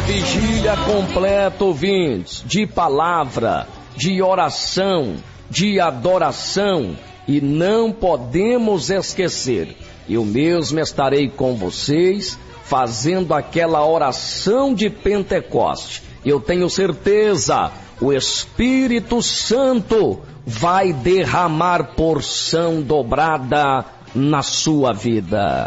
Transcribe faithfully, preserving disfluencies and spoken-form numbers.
vigília completa, ouvintes, de palavra, de oração, de adoração, e não podemos esquecer, eu mesmo estarei com vocês fazendo aquela oração de Pentecoste. Eu tenho certeza, o Espírito Santo vai derramar porção dobrada na sua vida.